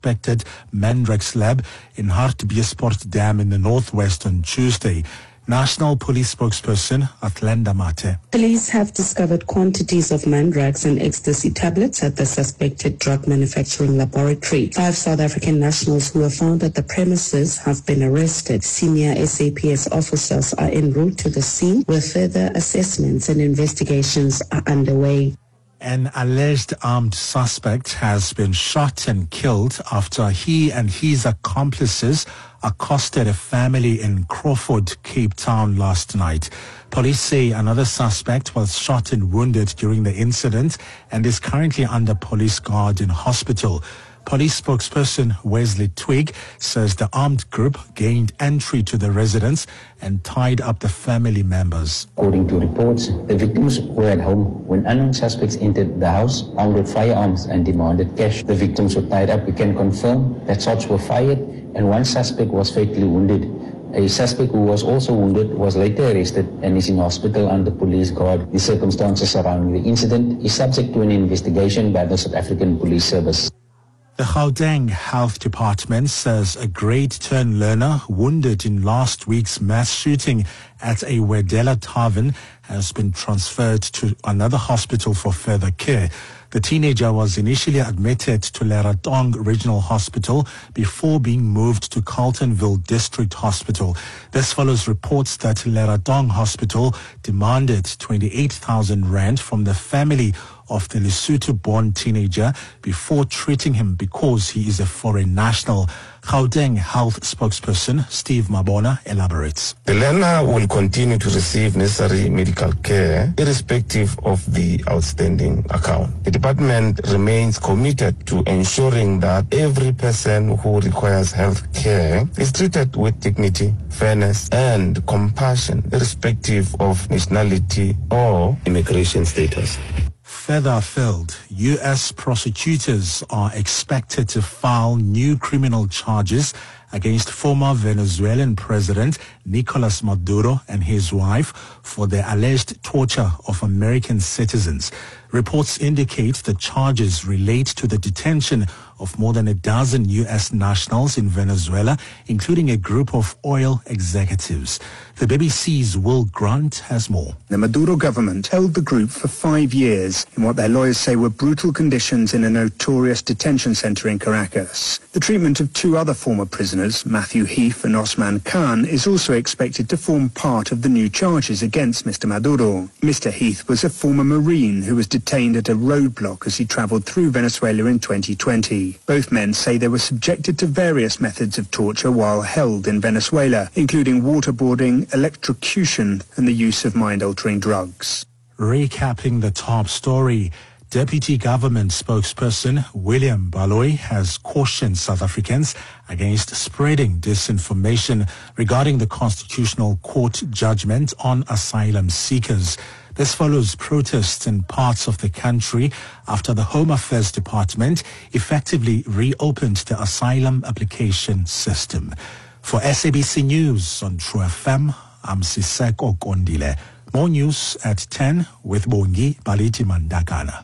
suspected Mandrax lab in Hartbeespoort Dam in the northwest on Tuesday. National Police spokesperson Athlenda Mate. Police have discovered quantities of mandrax and ecstasy tablets at the suspected drug manufacturing laboratory. 5 South African nationals who were found at the premises have been arrested. Senior SAPS officers are en route to the scene where further assessments and investigations are underway. An alleged armed suspect has been shot and killed after he and his accomplices accosted a family in Crawford, Cape Town last night. Police say another suspect was shot and wounded during the incident and is currently under police guard in hospital. Police spokesperson Wesley Twigg says the armed group gained entry to the residence and tied up the family members. According to reports, the victims were at home when unknown suspects entered the house armed with firearms and demanded cash. The victims were tied up. We can confirm that shots were fired and one suspect was fatally wounded. A suspect who was also wounded was later arrested and is in hospital under police guard. The circumstances surrounding the incident is subject to an investigation by the South African Police Service. The Gauteng Health Department says a grade 10 learner wounded in last week's mass shooting at a Wedella tavern has been transferred to another hospital for further care. The teenager was initially admitted to Leratong Regional Hospital before being moved to Carltonville District Hospital. This follows reports that Leratong Hospital demanded 28,000 rand from the family of the Lesotho-born teenager before treating him because he is a foreign national. Gauteng Health spokesperson Steve Mabona elaborates. The learner will continue to receive necessary medical care irrespective of the outstanding account. The department remains committed to ensuring that every person who requires health care is treated with dignity, fairness and compassion irrespective of nationality or immigration status. Further afield, U.S. prosecutors are expected to file new criminal charges against former Venezuelan President Nicolas Maduro and his wife for the alleged torture of American citizens. Reports indicate the charges relate to the detention of more than a dozen U.S. nationals in Venezuela, including a group of oil executives. The BBC's Will Grant has more. The Maduro government held the group for 5 years in what their lawyers say were brutal conditions in a notorious detention center in Caracas. The treatment of 2 other former prisoners, Matthew Heath and Osman Khan, is also expected to form part of the new charges against Mr. Maduro. Mr. Heath was a former Marine who was detained at a roadblock as he traveled through Venezuela in 2020. Both men say they were subjected to various methods of torture while held in Venezuela, including waterboarding, electrocution, and the use of mind-altering drugs. Recapping the top story, Deputy Government Spokesperson William Baloyi has cautioned South Africans against spreading disinformation regarding the Constitutional Court judgment on asylum seekers. This follows protests in parts of the country after the Home Affairs Department effectively reopened the asylum application system. For SABC News on True FM, I'm Siseko Kondile. More news at 10 with Bongi Baliti Mandagana.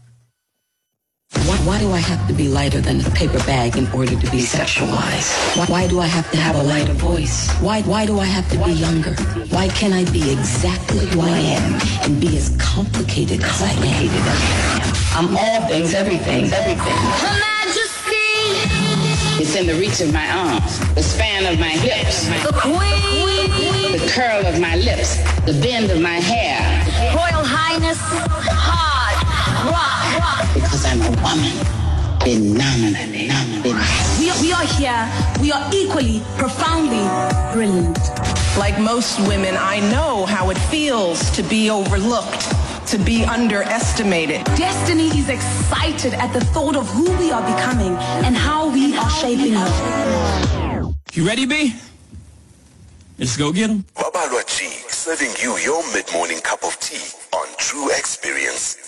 Why do I have to be lighter than a paper bag in order to be sexualized? Why do I have to have a lighter voice? Why do I have to be younger? Why can't I be exactly who I am and be as complicated as I am? I'm all things, everything. Her Majesty! It's in the reach of my arms, the span of my hips, The Queen! the curl of my lips, the bend of my hair. Royal Highness, hard rock. Because I'm a woman. Phenomenally. We are here. We are equally, profoundly brilliant. Like most women, I know how it feels to be overlooked, to be underestimated. Destiny is excited at the thought of who we are becoming and how we are shaping her. You ready, B? Let's go get 'em. Babalwa G, serving you your mid-morning cup of tea on True Experience.